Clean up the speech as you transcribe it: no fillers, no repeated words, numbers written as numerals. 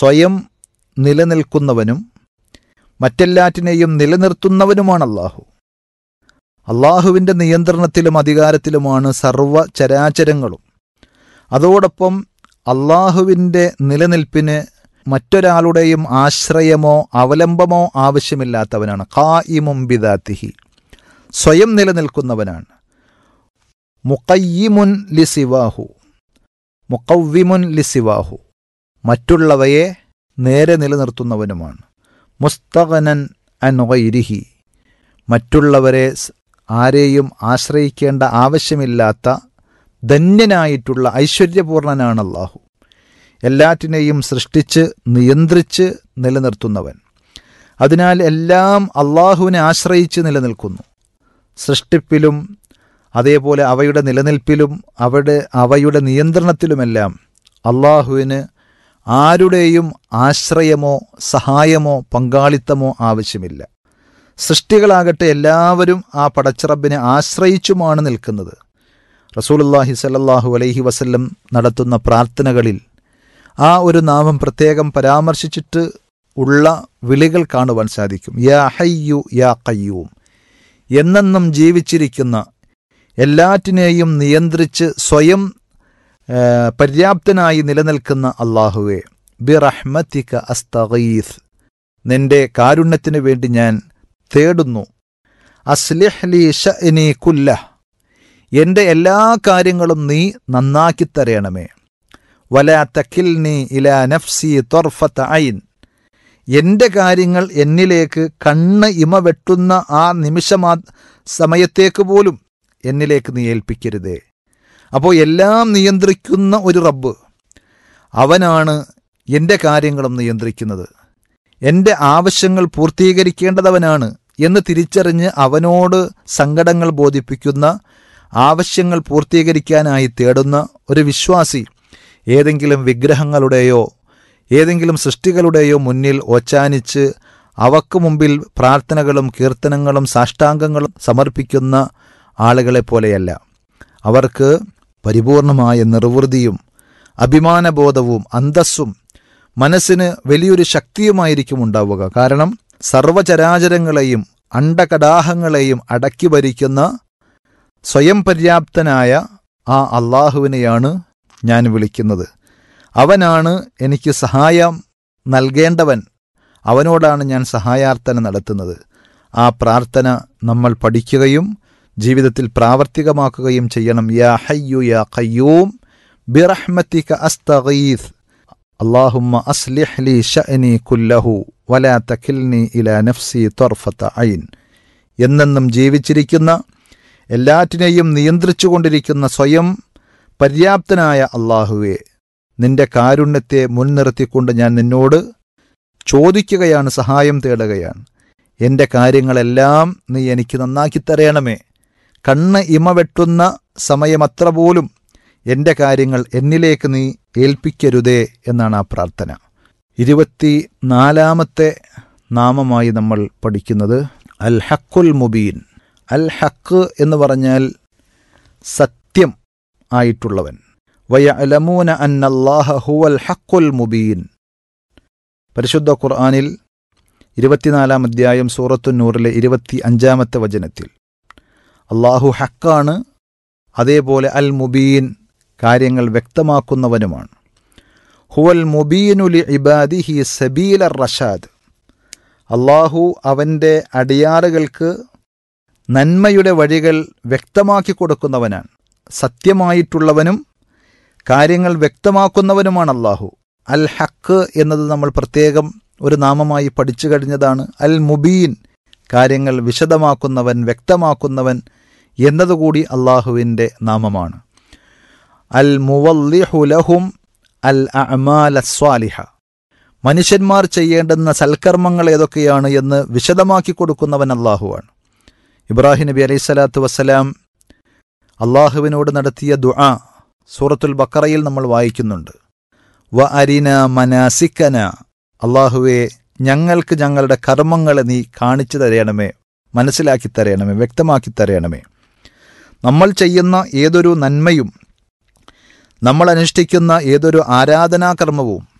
സ്വയം നിലനിൽക്കുന്നവനും മറ്റെല്ലാറ്റിനെയും നിലനിർത്തുന്നവനുമാണ് അല്ലാഹു. അല്ലാഹുവിൻ്റെ നിയന്ത്രണത്തിലും അധികാരത്തിലുമാണ് സർവ്വ ചരാചരങ്ങളും. അതോടൊപ്പം അല്ലാഹുവിൻ്റെ നിലനിൽപ്പിന് മറ്റൊരാളുടെയും ആശ്രയമോ അവലംബമോ ആവശ്യമില്ലാത്തവനാണ്. ഖായിമും ബിദാത്തിഹി, സ്വയം നിലനിൽക്കുന്നവനാണ്. മുഖയ്യിമുൻ ലിസിവാഹു, മുഖവ്വിമുൻ ലിസിവാഹു, മറ്റുള്ളവയെ നേരെ നിലനിർത്തുന്നവനുമാണ്. മുസ്തഗ്നൻ അൻ ഗൈരിഹി, മറ്റുള്ളവരെ ആരെയും ആശ്രയിക്കേണ്ട ആവശ്യമില്ലാത്ത ധന്യനായിട്ടുള്ള ഐശ്വര്യപൂർണനാണ് അല്ലാഹു. എല്ലാറ്റിനെയും സൃഷ്ടിച്ച് നിയന്ത്രിച്ച് നിലനിർത്തുന്നവൻ. അതിനാൽ എല്ലാം അല്ലാഹുവിനെ ആശ്രയിച്ച് നിലനിൽക്കുന്നു. സൃഷ്ടിപ്പിലും അതേപോലെ അവയുടെ നിലനിൽപ്പിലും അവയുടെ നിയന്ത്രണത്തിലുമെല്ലാം അല്ലാഹുവിന് ആരുടെയും ആശ്രയമോ സഹായമോ പങ്കാളിത്തമോ ആവശ്യമില്ല. സൃഷ്ടികളാകട്ടെ എല്ലാവരും ആ പടച്ചറബിനെ ആശ്രയിച്ചുമാണ് നിൽക്കുന്നത്. റസൂലുള്ളാഹി സ്വല്ലല്ലാഹു അലൈഹി വസല്ലം നടത്തുന്ന പ്രാർത്ഥനകളിൽ ആ ഒരു നാമം പ്രത്യേകം പരാമർശിച്ചിട്ട് ഉള്ള വിളികൾ കാണുവാൻ സാധിക്കും. യാ ഹയ്യു യാ ഖയ്യൂം, എന്നെന്നും ജീവിച്ചിരിക്കുന്ന, എല്ലാറ്റിനെയും നിയന്ത്രിച്ച് സ്വയം പര്യാപ്തനായി നിലനിൽക്കുന്ന അല്ലാഹുവേ, ബിറഹ്മതിക അസ്തഗീസ്, നിന്റെ കാരുണ്യത്തിന് വേണ്ടി ഞാൻ തേടുന്നു. അസ്ലിഹ് ലി ശഅനി കുല്ലഹ്, എൻ്റെ എല്ലാ കാര്യങ്ങളും നീ നന്നാക്കി തരയണമേ. വലാ തകിൽനി ഇലാ നഫ്സി ത്വർഫത ഐൻ, എൻ്റെ കാര്യങ്ങൾ എന്നിലേക്ക് കണ്ണ് ഇമ വെട്ടുന്ന ആ സമയത്തേക്ക് പോലും എന്നിലേക്ക് നീ ഏൽപ്പിക്കരുതേ. അപ്പോൾ എല്ലാം നിയന്ത്രിക്കുന്ന ഒരു റബ്ബ്, അവനാണ് എൻ്റെ കാര്യങ്ങളും നിയന്ത്രിക്കുന്നത്. എൻ്റെ ആവശ്യങ്ങൾ പൂർത്തീകരിക്കേണ്ടതവനാണ് എന്ന് തിരിച്ചറിഞ്ഞ് അവനോട് സങ്കടങ്ങൾ ബോധിപ്പിക്കുന്ന, ആവശ്യങ്ങൾ പൂർത്തീകരിക്കാനായി തേടുന്ന ഒരു വിശ്വാസി ഏതെങ്കിലും വിഗ്രഹങ്ങളുടെയോ ഏതെങ്കിലും സൃഷ്ടികളുടെയോ മുന്നിൽ ഓച്ചാനിച്ച് അവക്ക് മുമ്പിൽ പ്രാർത്ഥനകളും കീർത്തനങ്ങളും സാഷ്ടാംഗങ്ങളും സമർപ്പിക്കുന്ന ആളുകളെപ്പോലെയല്ല. അവർക്ക് പരിപൂർണമായ നിർവൃതിയും അഭിമാനബോധവും അന്തസ്സും മനസ്സിന് വലിയൊരു ശക്തിയുമായിരിക്കും ഉണ്ടാവുക. കാരണം സർവചരാചരങ്ങളെയും അണ്ടകടാഹങ്ങളെയും അടക്കി ഭരിക്കുന്ന സ്വയം പര്യാപ്തനായ ആ അല്ലാഹുവിനെയാണ് ഞാൻ വിളിക്കുന്നത്. അവനാണ് എനിക്ക് സഹായം നൽകേണ്ടവൻ, അവനോടാണ് ഞാൻ സഹായാർത്ഥന നടത്തുന്നത്. ആ പ്രാർത്ഥന നമ്മൾ പഠിക്കുകയും ജീവിതത്തിൽ പ്രാവർത്തികമാക്കുകയും ചെയ്യണം. യാ ഹയ്യു യാ ഖയ്യൂം ബിറഹ്മതിക അസ്തഗീസ് അല്ലാഹുമ്മ അസ്ലിഹ് ലി ശഅനി കുല്ലഹു വലാ തകിൽനി ഇലാ നഫ്സി ത്വർഫത ഐൻ. എന്നെന്നും ജീവിച്ചിരിക്കുന്ന, എല്ലാറ്റിനെയും നിയന്ത്രിച്ചുകൊണ്ടിരിക്കുന്ന സ്വയം പര്യാപ്തനായ അല്ലാഹുവേ, നിന്റെ കാരുണ്യത്തെ മുൻനിർത്തിക്കൊണ്ട് ഞാൻ നിന്നോട് ചോദിക്കുകയാണ്, സഹായം തേടുകയാണ്. എൻ്റെ കാര്യങ്ങളെല്ലാം നീ എനിക്ക് നന്നാക്കി തരയണമേ. കണ്ണ് ഇമ വെട്ടുന്ന സമയമത്ര പോലും എൻ്റെ കാര്യങ്ങൾ എന്നിലേക്ക് നീ ഏൽപ്പിക്കരുതേ എന്നാണ് ആ പ്രാർത്ഥന. 24-ാമത്തെ നാമമായി നമ്മൾ പഠിക്കുന്നത് അൽ ഹക്കുൽ മുബീൻ. അൽ ഹക്ക് എന്ന് പറഞ്ഞാൽ സത്യം ആയിട്ടുള്ളവൻ. വയഅലമൂന അന്നല്ലാഹ ഹുവൽ ഹക്കുൽ മുബീൻ. പരിശുദ്ധ ഖുർആനിൽ 24-ാം അധ്യായം സൂറത്തുൻ നൂറിലെ 25-ാമത്തെ വചനത്തിൽ അല്ലാഹു ഹക്കാണ്, അതേപോലെ അൽ മുബീൻ, കാര്യങ്ങൾ വ്യക്തമാക്കുന്നവനുമാണ്. ഹുവൽ മുബീനു ലി ഇബാദിഹി സബീല റഷാദ്. അല്ലാഹു അവൻ്റെ അടിയാറുകൾക്ക് നന്മയുടെ വഴികൾ വ്യക്തമാക്കി കൊടുക്കുന്നവനാണ്. സത്യമായിട്ടുള്ളവനും കാര്യങ്ങൾ വ്യക്തമാക്കുന്നവനുമാണ് അല്ലാഹു. അൽ ഹക്ക് എന്നത് നമ്മൾ പ്രത്യേകം ഒരു നാമമായി പഠിച്ചു കഴിഞ്ഞതാണ്. അൽ മുബീൻ, കാര്യങ്ങൾ വിശദമാക്കുന്നവൻ, വ്യക്തമാക്കുന്നവൻ എന്നതുകൂടി അല്ലാഹുവിൻ്റെ നാമമാണ്. അൽ മുവല്ലിഹു ലഹും അൽ അഅമാല സ്വാലിഹ. മനുഷ്യന്മാർ ചെയ്യേണ്ടുന്ന സൽക്കർമ്മങ്ങൾ ഏതൊക്കെയാണ് എന്ന് വിശദമാക്കി കൊടുക്കുന്നവൻ അല്ലാഹുവാണ്. ഇബ്രാഹിം നബി അലൈഹി സ്വലാത്തു വസ്സലാം അല്ലാഹുവിനോട് നടത്തിയ ദുആ സൂറത്തുൽ ബഖറയിൽ നമ്മൾ വായിക്കുന്നുണ്ട്. വ അരിന മനാസിക്കന, അല്ലാഹുവേ ഞങ്ങൾക്ക് ഞങ്ങളുടെ കർമ്മങ്ങളെ നീ കാണിച്ചു തരയണമേ, മനസ്സിലാക്കി തരയണമേ, വ്യക്തമാക്കി തരയണമേ. നമ്മൾ ചെയ്യുന്ന ഏതൊരു നന്മയും, നമ്മൾ അനുഷ്ഠിക്കുന്ന ഏതൊരു ആരാധനാകർമ്മവും